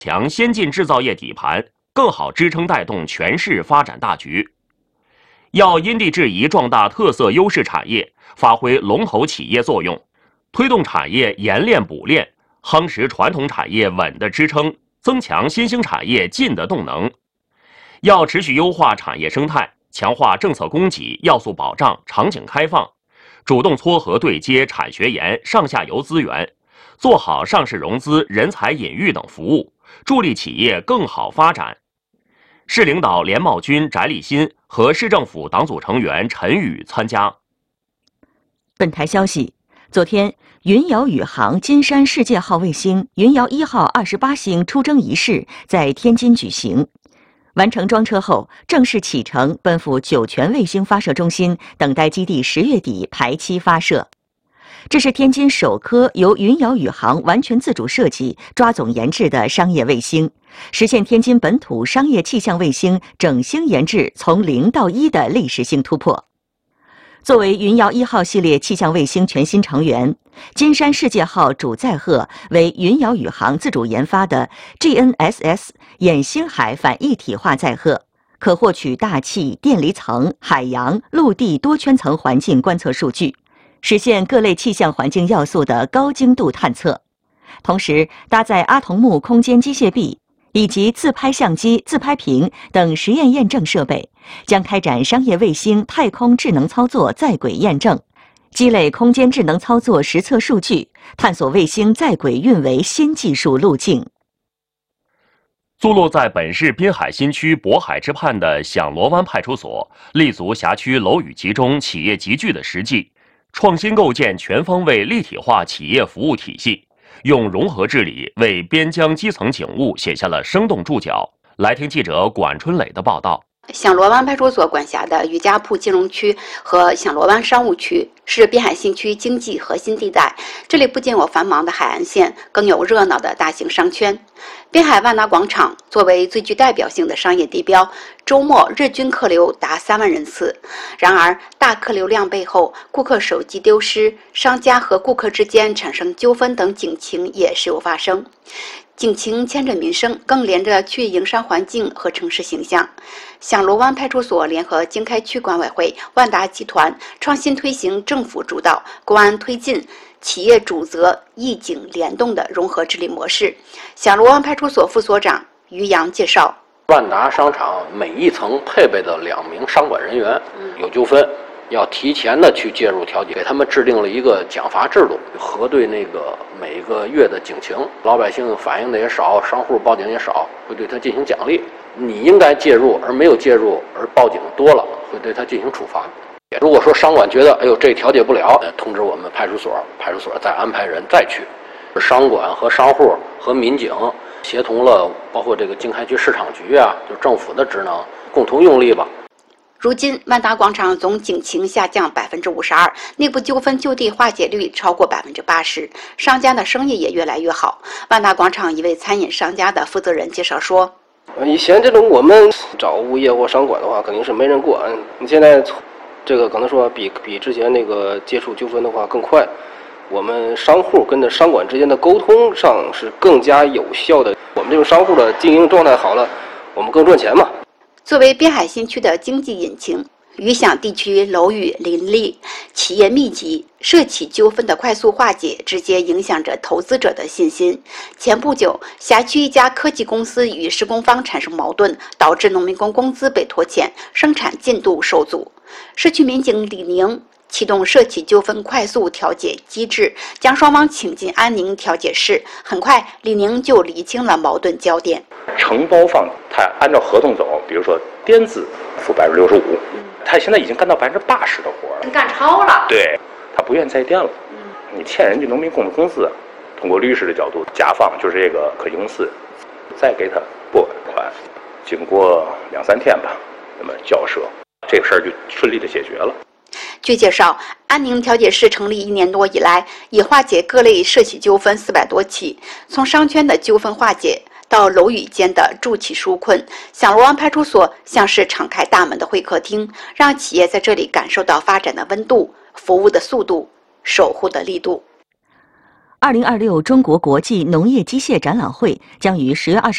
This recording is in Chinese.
强先进制造业底盘，更好支撑带动全市发展大局。要因地制宜壮大特色优势产业，发挥龙头企业作用，推动产业研炼补炼，夯实传统产业稳的支撑，增强新兴产业进的动能。要持续优化产业生态，强化政策供给、要素保障、场景开放，主动撮合对接产学研、上下游资源，做好上市融资、人才引育等服务，助力企业更好发展。市领导连茂军、翟立新和市政府党组成员陈宇参加。 本台消息，昨天，云遥宇航金山世界号卫星云遥1号28星出征仪式在天津举行。完成装车后，正式启程奔赴酒泉卫星发射中心，等待基地10月底排期发射。这是天津首颗由云遥宇航完全自主设计、抓总研制的商业卫星，实现天津本土商业气象卫星整星研制从0到1的历史性突破。作为云遥1号系列气象卫星全新成员，金山世界号主载荷为云遥宇航自主研发的 GNSS 掩星海反一体化载荷，可获取大气、电离层、海洋、陆地多圈层环境观测数据，实现各类气象环境要素的高精度探测。同时，搭载阿童木空间机械臂以及自拍相机、自拍屏等实验验证设备，将开展商业卫星太空智能操作在轨验证，积累空间智能操作实测数据，探索卫星在轨运维新技术路径。 坐落在本市滨海新区渤海之畔的响螺湾派出所，立足辖区楼宇集中、企业集聚的实际，创新构建全方位立体化企业服务体系，用融合治理为边疆基层警务写下了生动注脚。来听记者管春磊的报道。 响螺湾派出所管辖的余家铺金融区和响螺湾商务区是滨海新区经济核心地带，这里不仅有繁忙的海岸线，更有热闹的大型商圈。滨海万达广场作为最具代表性的商业地标，周末日均客流达3万人次。然而，大客流量背后，顾客手机丢失、商家和顾客之间产生纠纷等警情也时有发生。警情牵着民生，更连着区域营商环境和城市形象。响螺湾派出所联合经开区管委会、万达集团，创新推行政府主导、公安推进、企业主责、义警联动的融合治理模式。响螺湾派出所副所长于洋介绍， 万达商场每一层配备的2名商管人员，有纠纷要提前的去介入调解，给他们制定了一个奖罚制度，核对那个每个月的警情，老百姓反映的也少，商户报警也少，会对他进行奖励。你应该介入而没有介入而报警多了，会对他进行处罚。如果说商管觉得这调解不了，通知我们派出所再安排人再去。商管和商户和民警协同了，包括这个经开区市场局啊，就政府的职能，共同用力吧。 如今，万达广场总警情下降52%，内部纠纷就地化解率超过80%，商家的生意也越来越好。万达广场一位餐饮商家的负责人介绍说：“ 以前这种我们找物业或商管的话，肯定是没人管。你现在这个可能说比之前那个接触纠纷的话更快。我们商户跟着商管之间的沟通上是更加有效的。我们这种商户的经营状态好了，我们更赚钱嘛。” 作为滨海新区的经济引擎，余响地区楼宇林立，企业密集，涉企纠纷的快速化解直接影响着投资者的信心。前不久，辖区一家科技公司与施工方产生矛盾，导致农民工工资被拖欠，生产进度受阻。社区民警李宁启动涉企纠纷快速调解机制，将双方请进安宁调解室。很快，李宁就厘清了矛盾焦点。 承包方他按照合同走，比如说垫资付65%，他现在已经干到80%的活了， 干超了。 对，他不愿意再垫了。你欠人家农民工的工资，通过律师的角度，甲方就是这个科技公司，再给他拨款，经过2-3天吧，那么交涉，这个事儿就顺利的解决了。 据介绍，安宁调解室成立1年多以来，已化解各类涉企纠纷400多起，从商圈的纠纷化解到楼宇间的住企纾困，响螺湾派出所像是敞开大门的会客厅，让企业在这里感受到发展的温度、服务的速度、守护的力度。 2026中国国际农业机械展览会将于10月20